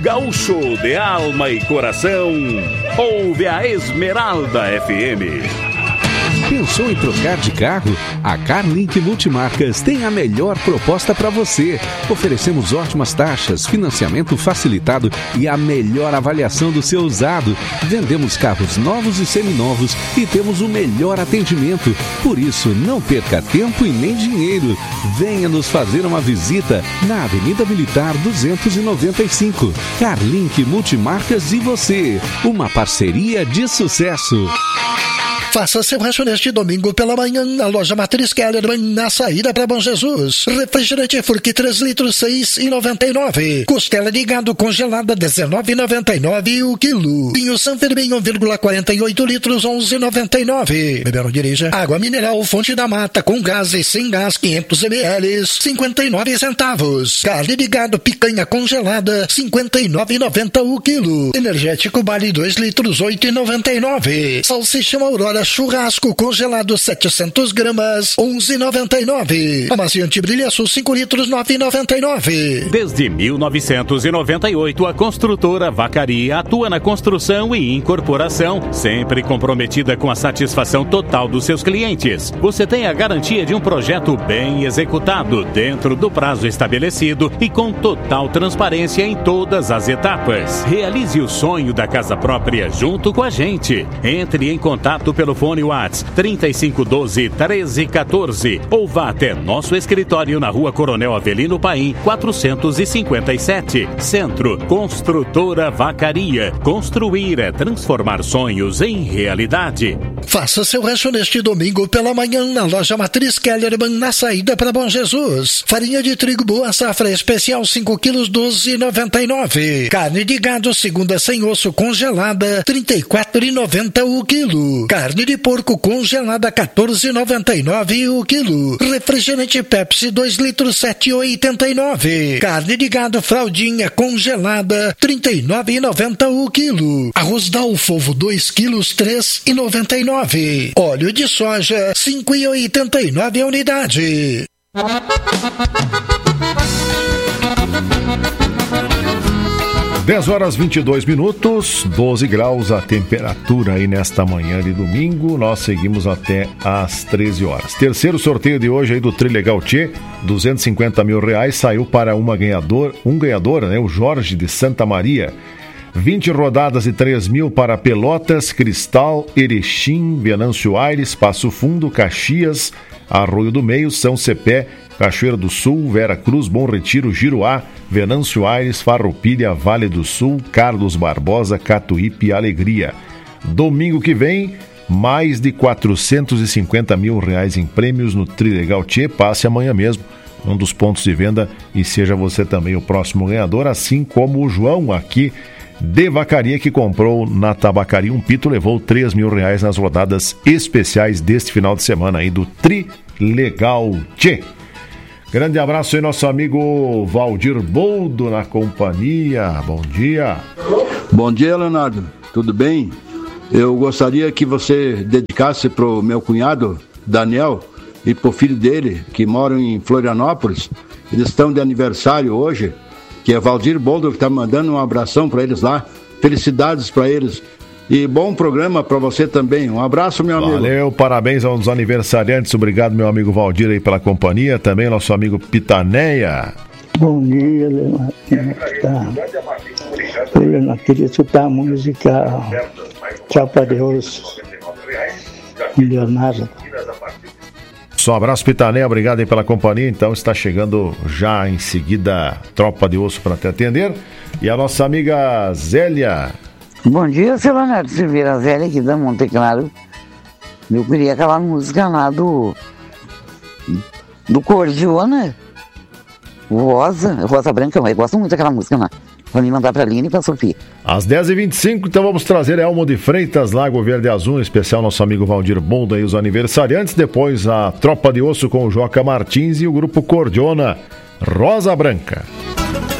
gaúcho de alma e coração, ouve a Esmeralda FM. Pensou em trocar de carro? A Carlink Multimarcas tem a melhor proposta para você. Oferecemos ótimas taxas, financiamento facilitado e a melhor avaliação do seu usado. Vendemos carros novos e seminovos e temos o melhor atendimento. Por isso, não perca tempo e nem dinheiro. Venha nos fazer uma visita na Avenida Militar 295. Carlink Multimarcas e você. Uma parceria de sucesso. Faça seu rancho neste domingo pela manhã na loja Matriz Kellerman, na saída para Bom Jesus. Refrigerante Furque 3 litros, R$6,99. Costela de gado congelada, R$19,99 o quilo. Vinho San Firmin 1,48 litros, R$11,99. Beberam, dirija. Água mineral Fonte da Mata com gás e sem gás 500 ml, 59 centavos. Carne de gado picanha congelada, R$59,90 o quilo. Energético Bali 2 litros, R$8,99. Salsicha Aurora churrasco congelado 700 gramas, R$11,99. Amaciante Brilha Sul 5 litros, R$9,99. Desde 1998, a construtora Vacaria atua na construção e incorporação, sempre comprometida com a satisfação total dos seus clientes. Você tem a garantia de um projeto bem executado, dentro do prazo estabelecido e com total transparência em todas as etapas. Realize o sonho da casa própria junto com a gente. Entre em contato pelo fone WhatsApp 3512-1314 ou vá até nosso escritório na Rua Coronel Avelino Paim 457, Centro. Construtora Vacaria. Construir é transformar sonhos em realidade. Faça seu rancho neste domingo pela manhã na loja Matriz Kellerman, na saída para Bom Jesus. Farinha de trigo Boa Safra especial 5 quilos, R$12,99. Carne de gado segunda sem osso congelada, R$34,90 o quilo. Carne de porco congelada, R$14,99 o quilo. Refrigerante Pepsi 2 litros, R$7,89. Carne de gado fraldinha congelada, R$39,90 o quilo. Arroz Dalfo 2 quilos, R$3,99. Óleo de soja, R$5,89 a unidade. 10h22, 12 graus a temperatura aí nesta manhã de domingo. Nós seguimos até às 13 horas. Terceiro sorteio de hoje aí do Trilegal Tchê, R$250 mil, saiu para um ganhador, né? O Jorge de Santa Maria. 20 rodadas e 3 mil para Pelotas, Cristal, Erechim, Venâncio Aires, Passo Fundo, Caxias, Arroio do Meio, São Cepé, Cachoeira do Sul, Vera Cruz, Bom Retiro, Giruá, Venâncio Aires, Farroupilha, Vale do Sul, Carlos Barbosa, Catuípe e Alegria. Domingo que vem, mais de R$450 mil em prêmios no Trilegal Tchê. Passe amanhã mesmo um dos pontos de venda e seja você também o próximo ganhador, assim como o João aqui de Vacaria, que comprou na tabacaria um pito, levou R$3 mil nas rodadas especiais deste final de semana aí do Trilegal Tchê. Grande abraço aí, nosso amigo Valdir Boldo na companhia. Bom dia. Bom dia, Leonardo. Tudo bem? Eu gostaria que você dedicasse pro meu cunhado, Daniel, e pro filho dele, que moram em Florianópolis. Eles estão de aniversário hoje, que é Valdir Boldo, que está mandando um abração para eles lá. Felicidades para eles. E bom programa para você também. Um abraço, meu amigo. Valeu, parabéns aos aniversariantes. Obrigado, meu amigo Valdir, aí pela companhia. Também nosso amigo Pitaneia. Bom dia, Leonardo. Eu queria escutar a música Tchau para Deus, Leonardo. Só um abraço, Pitaneia. Obrigado aí pela companhia. Então está chegando já em seguida Tropa de Osso para te atender. E a nossa amiga Zélia. Bom dia, seu Leonardo Silveira, Zélia aqui da Monte Claro. Eu queria aquela música lá do Cordiona, Rosa Branca, eu gosto muito daquela música lá. Pra me mandar pra Aline e pra Sofia. Às 10h25, então vamos trazer Elmo de Freitas, Lago Verde Azul, em especial nosso amigo Valdir Bolda e os aniversariantes. Depois a Tropa de Osso com o Joca Martins e o grupo Cordiona, Rosa Branca.